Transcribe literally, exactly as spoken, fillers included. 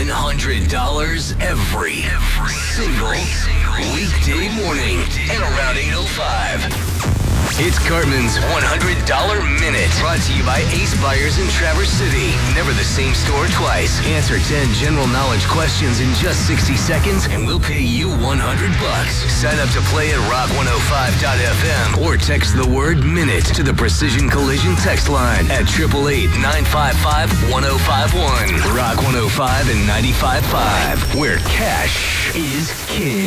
one hundred dollars every, every single weekday morning at around eight oh five. It's Cartman's one hundred dollars Minute, brought to you by Ace Buyers in Traverse City. Never the same store twice. Answer ten general knowledge questions in just sixty seconds, and we'll pay you one hundred bucks. Sign up to play at rock one oh five dot f m or text the word MINUTE to the Precision Collision text line at eight eight eight, nine five five, one oh five one. Rock one oh five and ninety-five point five, where cash is king.